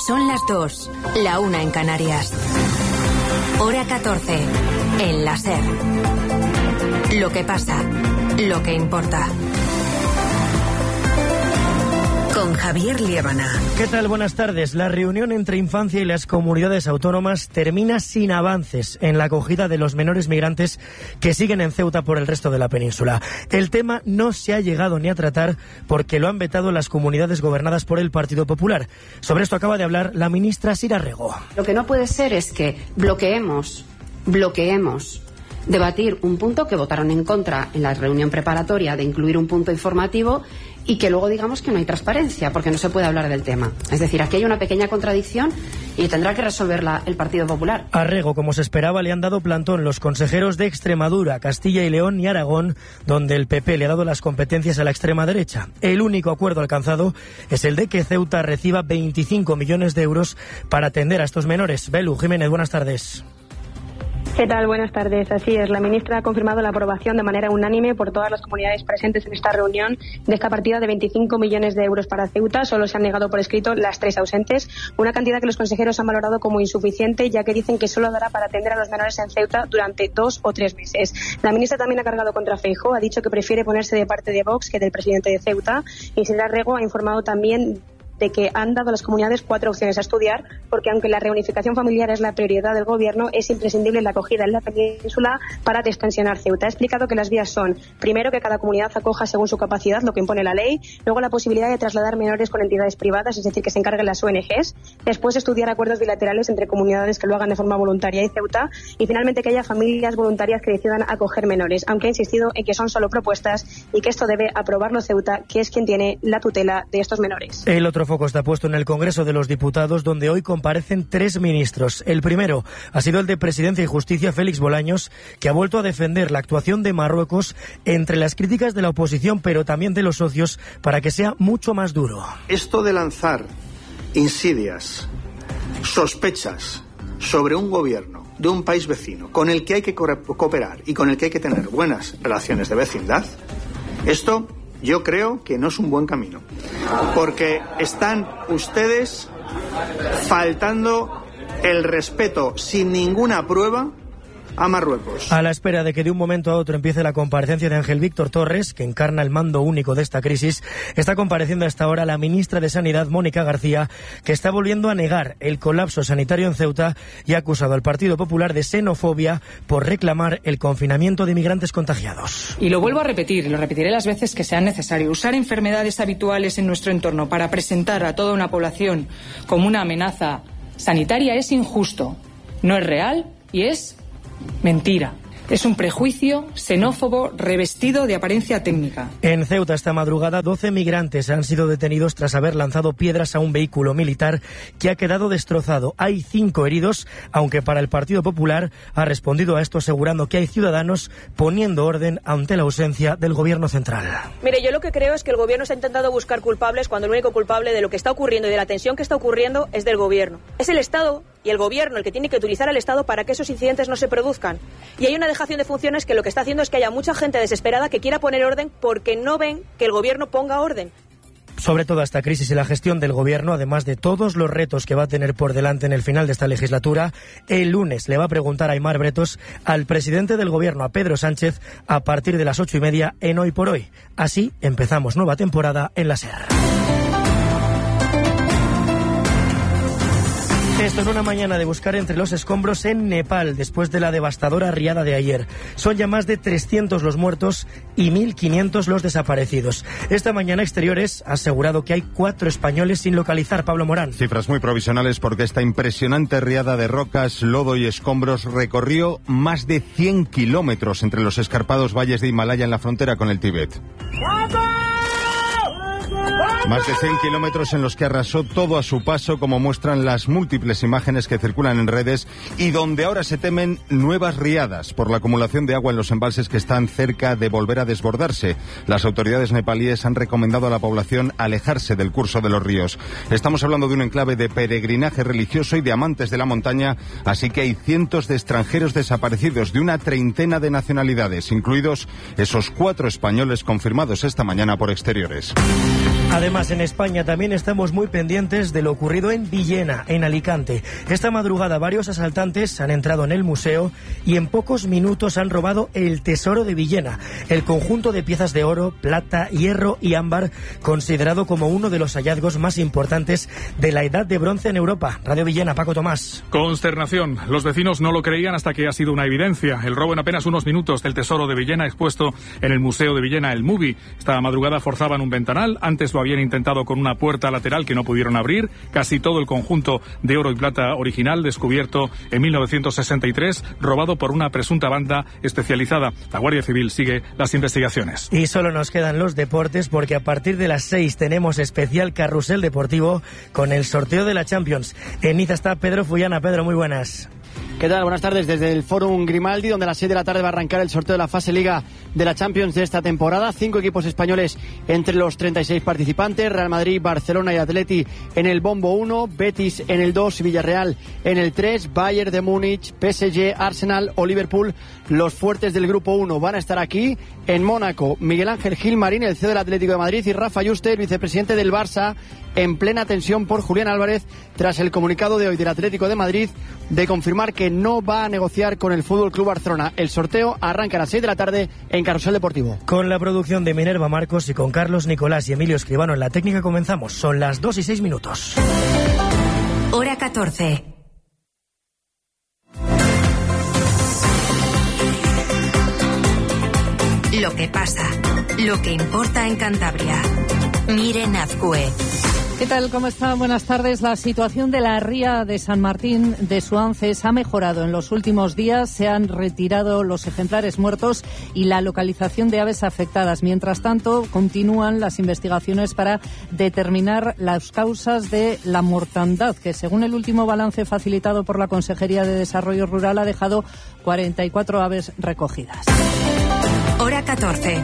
Son las 2, la 1 en Canarias. Hora 14, en la SER. Lo que pasa, lo que importa. Con Javier Liébana. ¿Qué tal? Buenas tardes. La reunión entre Infancia y las comunidades autónomas termina sin avances en la acogida de los menores migrantes que siguen en Ceuta por el resto de la península. El tema no se ha llegado ni a tratar porque lo han vetado las comunidades gobernadas por el Partido Popular. Sobre esto acaba de hablar la ministra Sira Rego. Lo que no puede ser es que bloqueemos debatir un punto que votaron en contra en la reunión preparatoria de incluir un punto informativo y que luego digamos que no hay transparencia porque no se puede hablar del tema. Es decir, aquí hay una pequeña contradicción y tendrá que resolverla el Partido Popular. A Rego, como se esperaba, le han dado plantón los consejeros de Extremadura, Castilla y León y Aragón, donde el PP le ha dado las competencias a la extrema derecha. El único acuerdo alcanzado es el de que Ceuta reciba 25 millones de euros para atender a estos menores. Belu Jiménez, buenas tardes. ¿Qué tal? Buenas tardes. Así es, la ministra ha confirmado la aprobación de manera unánime por todas las comunidades presentes en esta reunión de esta partida de 25 millones de euros para Ceuta. Solo se han negado por escrito las 3 ausentes, una cantidad que los consejeros han valorado como insuficiente, ya que dicen que solo dará para atender a los menores en Ceuta durante 2 o 3 meses. La ministra también ha cargado contra Feijóo, ha dicho que prefiere ponerse de parte de Vox que del presidente de Ceuta, y Sira Rego ha informado también de que han dado a las comunidades 4 opciones a estudiar, porque aunque la reunificación familiar es la prioridad del gobierno, es imprescindible la acogida en la península para destensionar Ceuta. Ha explicado que las vías son, primero, que cada comunidad acoja según su capacidad, lo que impone la ley, luego la posibilidad de trasladar menores con entidades privadas, es decir, que se encarguen las ONGs, después estudiar acuerdos bilaterales entre comunidades que lo hagan de forma voluntaria y Ceuta, y finalmente que haya familias voluntarias que decidan acoger menores, aunque ha insistido en que son solo propuestas y que esto debe aprobarlo Ceuta, que es quien tiene la tutela de estos menores. El otro foco está puesto en el Congreso de los Diputados, donde hoy comparecen 3 ministros. El primero ha sido el de Presidencia y Justicia, Félix Bolaños, que ha vuelto a defender la actuación de Marruecos entre las críticas de la oposición, pero también de los socios, para que sea mucho más duro. Esto de lanzar insidias, sospechas sobre un gobierno de un país vecino con el que hay que cooperar y con el que hay que tener buenas relaciones de vecindad, esto yo creo que no es un buen camino, porque están ustedes faltando el respeto sin ninguna prueba a Marruecos. A la espera de que de un momento a otro empiece la comparecencia de Ángel Víctor Torres, que encarna el mando único de esta crisis, está compareciendo hasta ahora la ministra de Sanidad, Mónica García, que está volviendo a negar el colapso sanitario en Ceuta y ha acusado al Partido Popular de xenofobia por reclamar el confinamiento de inmigrantes contagiados. Y lo vuelvo a repetir, y lo repetiré las veces que sean necesario. Usar enfermedades habituales en nuestro entorno para presentar a toda una población como una amenaza sanitaria es injusto, no es real y es mentira. Es un prejuicio xenófobo revestido de apariencia técnica. En Ceuta esta madrugada 12 migrantes han sido detenidos tras haber lanzado piedras a un vehículo militar que ha quedado destrozado. Hay 5 heridos, aunque para el Partido Popular ha respondido a esto asegurando que hay ciudadanos poniendo orden ante la ausencia del gobierno central. Mire, yo lo que creo es que el gobierno está intentando buscar culpables cuando el único culpable de lo que está ocurriendo y de la tensión que está ocurriendo es del gobierno. Es el Estado y el gobierno el que tiene que utilizar al Estado para que esos incidentes no se produzcan. Y hay una dejación de funciones que lo que está haciendo es que haya mucha gente desesperada que quiera poner orden porque no ven que el gobierno ponga orden. Sobre toda esta crisis y la gestión del gobierno, además de todos los retos que va a tener por delante en el final de esta legislatura, el lunes le va a preguntar a Aimar Bretos al presidente del gobierno, a Pedro Sánchez, a partir de las 8:30 en Hoy por Hoy. Así empezamos nueva temporada en la SER. Esto es una mañana de buscar entre los escombros en Nepal, después de la devastadora riada de ayer. Son ya más de 300 los muertos y 1.500 los desaparecidos. Esta mañana Exteriores ha asegurado que hay 4 españoles sin localizar. Pablo Morán. Cifras muy provisionales porque esta impresionante riada de rocas, lodo y escombros recorrió más de 100 kilómetros entre los escarpados valles de Himalaya en la frontera con el Tíbet. Más de 100 kilómetros en los que arrasó todo a su paso, como muestran las múltiples imágenes que circulan en redes, y donde ahora se temen nuevas riadas por la acumulación de agua en los embalses que están cerca de volver a desbordarse. Las autoridades nepalíes han recomendado a la población alejarse del curso de los ríos. Estamos hablando de un enclave de peregrinaje religioso y de amantes de la montaña, así que hay cientos de extranjeros desaparecidos de una treintena de nacionalidades, incluidos esos 4 españoles confirmados esta mañana por Exteriores. Además, en España también estamos muy pendientes de lo ocurrido en Villena, en Alicante. Esta madrugada varios asaltantes han entrado en el museo y en pocos minutos han robado el tesoro de Villena, el conjunto de piezas de oro, plata, hierro y ámbar, considerado como uno de los hallazgos más importantes de la Edad de Bronce en Europa. Radio Villena, Paco Tomás. Consternación. Los vecinos no lo creían hasta que ha sido una evidencia. El robo en apenas unos minutos del tesoro de Villena expuesto en el Museo de Villena, el MUBI. Esta madrugada forzaban un ventanal, antes lo habían intentado con una puerta lateral que no pudieron abrir. Casi todo el conjunto de oro y plata original, descubierto en 1963, robado por una presunta banda especializada. La Guardia Civil sigue las investigaciones. Y solo nos quedan los deportes, porque a partir de las 6 tenemos especial carrusel deportivo con el sorteo de la Champions. En Niza está Pedro Fullana. Pedro, muy buenas. ¿Qué tal? Buenas tardes desde el Fórum Grimaldi, donde a las 6 de la tarde va a arrancar el sorteo de la fase Liga de la Champions de esta temporada. 5 equipos españoles entre los 36 participantes: Real Madrid, Barcelona y Atleti en el bombo 1, Betis en el 2, Villarreal en el 3, Bayern de Múnich, PSG, Arsenal o Liverpool. Los fuertes del grupo 1 van a estar aquí. En Mónaco, Miguel Ángel Gilmarín, el CEO del Atlético de Madrid, y Rafa Yuste, el vicepresidente del Barça, en plena tensión por Julián Álvarez tras el comunicado de hoy del Atlético de Madrid de confirmar que no va a negociar con el Fútbol Club Barcelona. El sorteo arranca a las 6 de la tarde en Carrusel Deportivo. Con la producción de Minerva Marcos y con Carlos Nicolás y Emilio Escribano en la técnica comenzamos. Son las 2:06. Hora 14. Lo que pasa, lo que importa en Cantabria. Miren Azcue. ¿Qué tal? ¿Cómo está? Buenas tardes. La situación de la ría de San Martín de Suances ha mejorado en los últimos días. Se han retirado los ejemplares muertos y la localización de aves afectadas. Mientras tanto, continúan las investigaciones para determinar las causas de la mortandad, que según el último balance facilitado por la Consejería de Desarrollo Rural ha dejado 44 aves recogidas. Hora 14.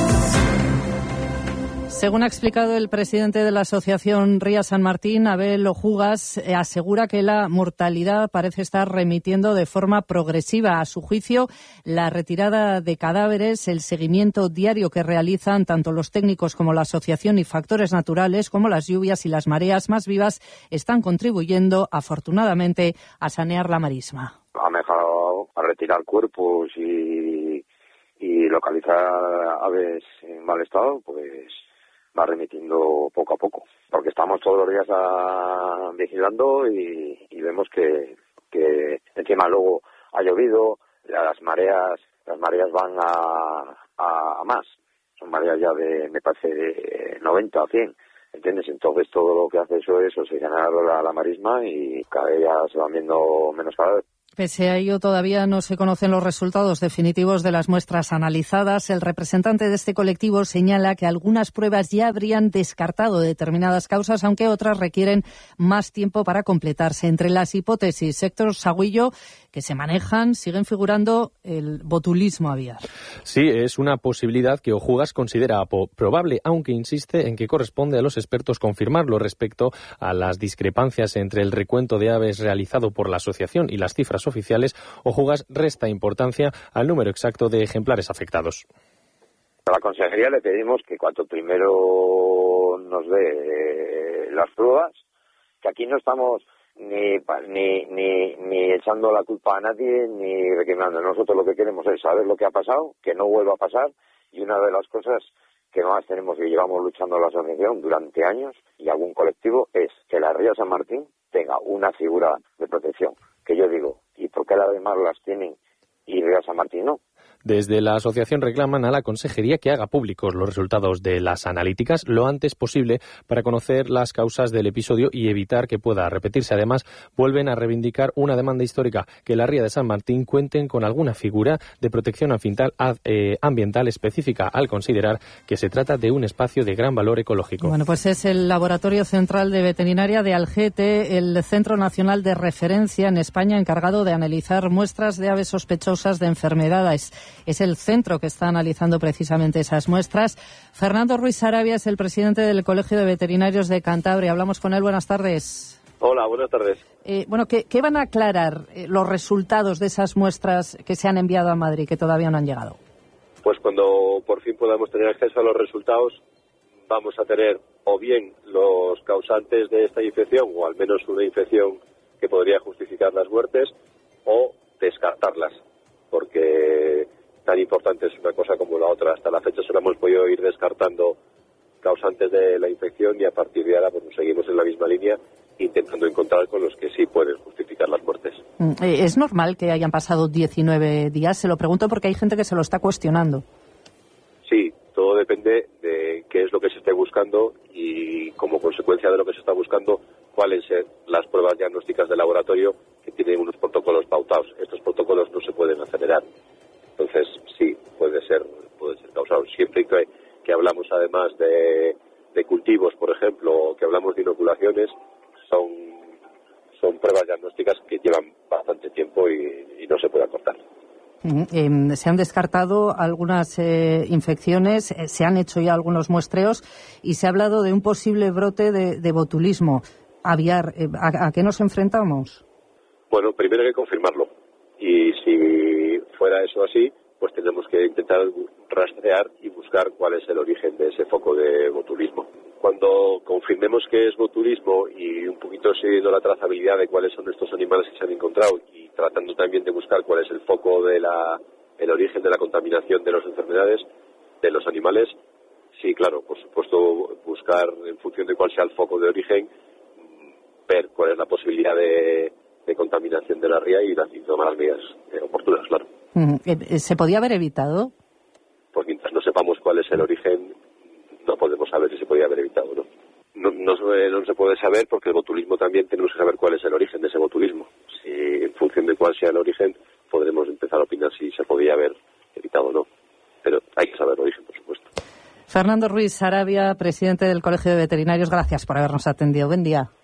Según ha explicado el presidente de la Asociación Ría San Martín, Abel Ojugas, asegura que la mortalidad parece estar remitiendo de forma progresiva. A su juicio, la retirada de cadáveres, el seguimiento diario que realizan tanto los técnicos como la asociación y factores naturales como las lluvias y las mareas más vivas están contribuyendo, afortunadamente, a sanear la marisma. Ha mejorado a retirar cuerpos y localizar aves en mal estado, pues va remitiendo poco a poco, porque estamos todos los días vigilando y vemos que encima luego ha llovido, las mareas van a más, son mareas ya de, me parece, de 90 o 100, ¿entiendes? Entonces todo lo que hace eso se genera la marisma y cada día se van viendo menos cadáveres. Pese a ello, todavía no se conocen los resultados definitivos de las muestras analizadas. El representante de este colectivo señala que algunas pruebas ya habrían descartado determinadas causas, aunque otras requieren más tiempo para completarse. Entre las hipótesis, Héctor Sagüillo, que se manejan, siguen figurando el botulismo aviar. Sí, es una posibilidad que Ojugas considera probable, aunque insiste en que corresponde a los expertos confirmarlo. Respecto a las discrepancias entre el recuento de aves realizado por la asociación y las cifras oficiales, Ojugas resta importancia al número exacto de ejemplares afectados. A la consejería le pedimos que cuanto primero nos dé las pruebas, que aquí no estamos ni echando la culpa a nadie ni recriminando. Nosotros lo que queremos es saber lo que ha pasado, que no vuelva a pasar, y una de las cosas que más tenemos y llevamos luchando en la asociación durante años y algún colectivo es que la ría San Martín tenga una figura de protección. Que yo digo, ¿y por qué las demás las tienen y Ría San Martín no? Desde la asociación reclaman a la consejería que haga públicos los resultados de las analíticas lo antes posible para conocer las causas del episodio y evitar que pueda repetirse. Además, vuelven a reivindicar una demanda histórica, que la ría de San Martín cuenten con alguna figura de protección ambiental específica, al considerar que se trata de un espacio de gran valor ecológico. Bueno, pues es el Laboratorio Central de Veterinaria de Algete, el Centro Nacional de Referencia en España, encargado de analizar muestras de aves sospechosas de enfermedades. Es el centro que está analizando precisamente esas muestras. Fernando Ruiz Sarabia es el presidente del Colegio de Veterinarios de Cantabria. Hablamos con él. Buenas tardes. Hola, buenas tardes. ¿Qué van a aclarar los resultados de esas muestras que se han enviado a Madrid, que todavía no han llegado? Pues cuando por fin podamos tener acceso a los resultados, vamos a tener o bien los causantes de esta infección, o al menos una infección que podría justificar las muertes, o descartarlas, porque tan importante es una cosa como la otra. Hasta la fecha solo hemos podido ir descartando causantes de la infección y a partir de ahora pues seguimos en la misma línea, intentando encontrar con los que sí pueden justificar las muertes. ¿Es normal que hayan pasado 19 días? Se lo pregunto porque hay gente que se lo está cuestionando. Sí, todo depende de qué es lo que se esté buscando y, como consecuencia de lo que se está buscando, cuáles son las pruebas diagnósticas de laboratorio, que tienen unos protocolos pautados. Estos protocolos no se pueden acelerar. Entonces, sí, puede ser causado. Siempre que hablamos además de cultivos, por ejemplo, o que hablamos de inoculaciones, son pruebas diagnósticas que llevan bastante tiempo y no se puede acortar. Se han descartado algunas infecciones, se han hecho ya algunos muestreos y se ha hablado de un posible brote de botulismo aviar. ¿A qué nos enfrentamos? Bueno, primero hay que confirmarlo. Y si fuera eso así, pues tenemos que intentar rastrear y buscar cuál es el origen de ese foco de botulismo. Cuando confirmemos que es botulismo y un poquito siguiendo la trazabilidad de cuáles son estos animales que se han encontrado y tratando también de buscar cuál es el foco el origen de la contaminación de las enfermedades de los animales, sí, claro, por supuesto, buscar en función de cuál sea el foco de origen, ver cuál es la posibilidad de contaminación de la ría y tomar las medidas oportunas, claro. ¿Se podía haber evitado? Pues mientras no sepamos cuál es el origen, no podemos saber si se podía haber evitado o no. No se puede saber porque el botulismo también tenemos que saber cuál es el origen de ese botulismo. Si en función de cuál sea el origen, podremos empezar a opinar si se podía haber evitado o no. Pero hay que saber el origen, por supuesto. Fernando Ruiz Sarabia, presidente del Colegio de Veterinarios, gracias por habernos atendido. Buen día.